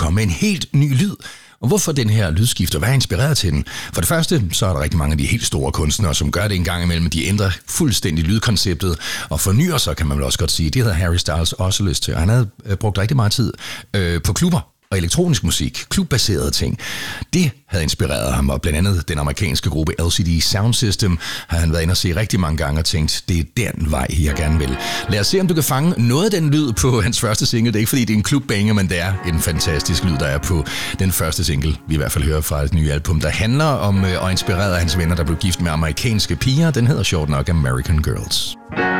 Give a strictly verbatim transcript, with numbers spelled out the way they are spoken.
komme med en helt ny lyd. Og hvorfor den her lydskift, og hvad er inspireret til den? For det første, så er der rigtig mange af de helt store kunstnere, som gør det en gang imellem. De ændrer fuldstændig lydkonceptet og fornyer sig, kan man vel også godt sige. Det hedder Harry Styles også lyst til, og han havde brugt rigtig meget tid øh, på klubber og elektronisk musik, klubbaserede ting. Det havde inspireret ham, og blandt andet den amerikanske gruppe L C D Sound System har han været inde og se rigtig mange gange og tænkt, det er den vej, jeg gerne vil. Lad os se, om du kan fange noget af den lyd på hans første single. Det er ikke fordi, det er en klubbanger, men det er en fantastisk lyd, der er på den første single, vi i hvert fald hører fra et nye album, der handler om og inspireret af hans venner, der blev gift med amerikanske piger. Den hedder sjovt nok American Girls.